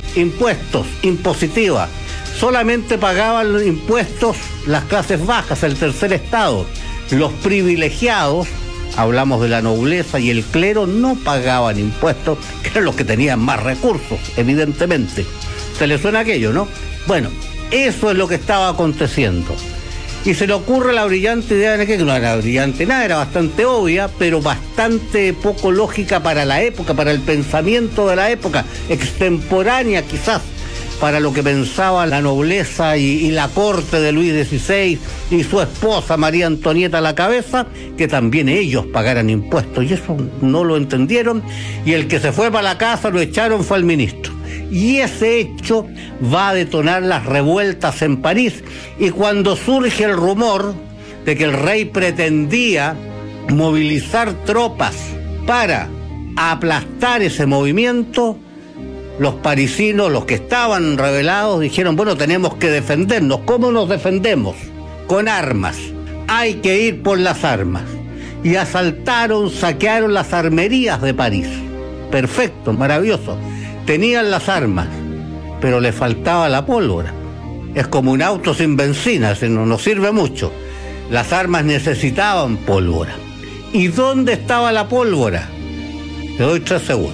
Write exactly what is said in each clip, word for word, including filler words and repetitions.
impuestos, impositiva. Solamente pagaban impuestos las clases bajas, el tercer estado. Los privilegiados, hablamos de la nobleza y el clero, no pagaban impuestos, que eran los que tenían más recursos, evidentemente. ¿Se le suena aquello, no? Bueno, eso es lo que estaba aconteciendo. Y se le ocurre la brillante idea de que no era brillante nada, era bastante obvia, pero bastante poco lógica para la época, para el pensamiento de la época, extemporánea quizás, para lo que pensaba la nobleza y, y la corte de Luis dieciséis y su esposa María Antonieta a la cabeza, que también ellos pagaran impuestos, y eso no lo entendieron, y el que se fue para la casa lo echaron fue al ministro. Y ese hecho va a detonar las revueltas en París, y cuando surge el rumor de que el rey pretendía movilizar tropas para aplastar ese movimiento, los parisinos, los que estaban rebelados, dijeron, bueno, tenemos que defendernos. ¿Cómo nos defendemos? Con armas. Hay que ir por las armas. Y asaltaron, saquearon las armerías de París. Perfecto, maravilloso. Tenían las armas, pero le faltaba la pólvora. Es como un auto sin benzina, no nos sirve mucho. Las armas necesitaban pólvora. ¿Y dónde estaba la pólvora? Le doy tres segundos.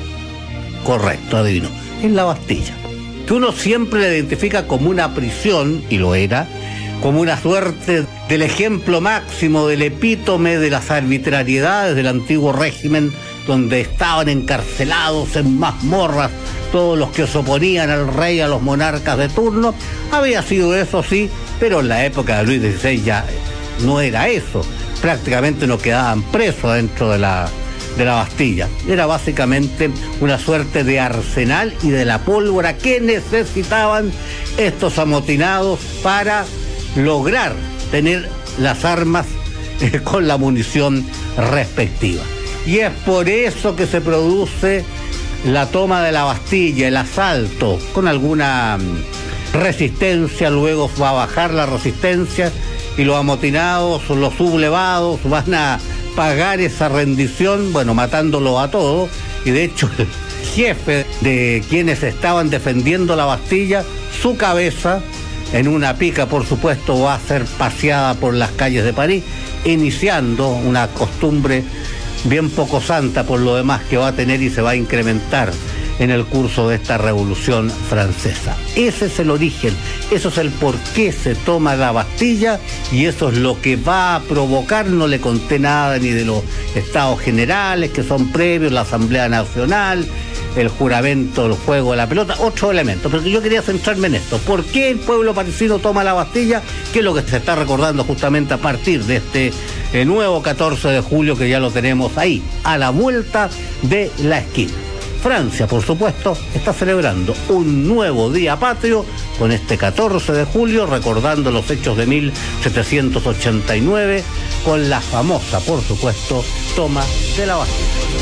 Correcto, adivino. En la Bastilla. Que uno siempre le identifica como una prisión, y lo era, como una suerte del ejemplo máximo, del epítome de las arbitrariedades del antiguo régimen, donde estaban encarcelados en mazmorras todos los que se oponían al rey, a los monarcas de turno. Había sido eso, sí, pero en la época de Luis dieciséis ya no era eso. Prácticamente no quedaban presos dentro de la, de la Bastilla. Era básicamente una suerte de arsenal y de la pólvora que necesitaban estos amotinados para lograr tener las armas eh, con la munición respectiva. Y es por eso que se produce la toma de la Bastilla, el asalto, con alguna resistencia. Luego va a bajar la resistencia y los amotinados, los sublevados, van a pagar esa rendición, bueno, matándolo a todos. Y de hecho el jefe de quienes estaban defendiendo la Bastilla, su cabeza, en una pica por supuesto, va a ser paseada por las calles de París, iniciando una costumbre bien poco santa por lo demás que va a tener y se va a incrementar en el curso de esta Revolución Francesa. Ese es el origen, eso es el por qué se toma la Bastilla, y eso es lo que va a provocar. No le conté nada ni de los estados generales que son previos, la Asamblea Nacional, el juramento, el juego de la pelota, otro elemento, pero yo quería centrarme en esto. ¿Por qué el pueblo parisino toma la Bastilla? Que es lo que se está recordando justamente a partir de este eh, nuevo catorce de julio, que ya lo tenemos ahí, a la vuelta de la esquina. Francia, por supuesto, está celebrando un nuevo día patrio con este catorce de julio, recordando los hechos de mil setecientos ochenta y nueve, con la famosa, por supuesto, toma de la Bastilla.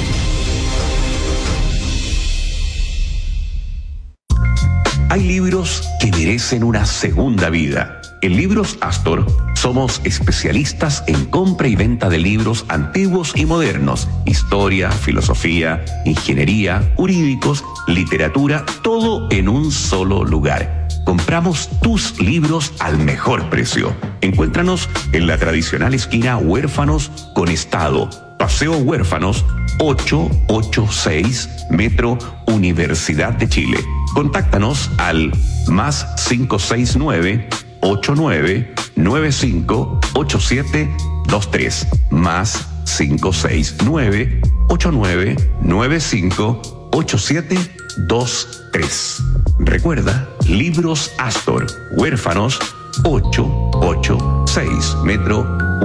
Hay libros que merecen una segunda vida. En Libros Astor somos especialistas en compra y venta de libros antiguos y modernos, historia, filosofía, ingeniería, jurídicos, literatura, todo en un solo lugar. Compramos tus libros al mejor precio. Encuéntranos en la tradicional esquina Huérfanos con Estado, Paseo Huérfanos ochocientos ochenta y seis, Metro Universidad de Chile. Contáctanos al más cinco seis nueve, ocho nueve nueve cinco, ocho siete dos tres, más cinco seis nueve, ocho nueve nueve cinco, ocho siete dos tres. Recuerda, Libros Astor, Huérfanos ochocientos ochenta y seis, Metro